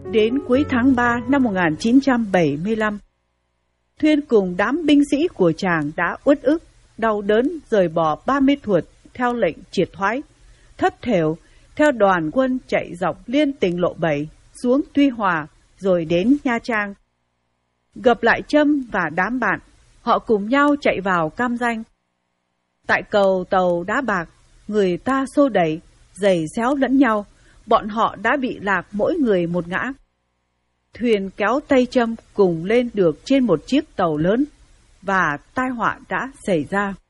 Đến cuối tháng 3 năm 1975, Thuyên cùng đám binh sĩ của chàng đã uất ức, đau đớn rời bỏ 30 Thuột theo lệnh triệt thoái, thất thểu theo đoàn quân chạy dọc liên tỉnh lộ 7 xuống Tuy Hòa rồi đến Nha Trang. Gặp lại Trâm và đám bạn, họ cùng nhau chạy vào Cam Ranh. Tại cầu tàu Đá Bạc, người ta xô đẩy, giày xéo lẫn nhau, bọn họ đã bị lạc mỗi người một ngã. Thuyền kéo tay Trâm cùng lên được trên một chiếc tàu lớn, và tai họa đã xảy ra.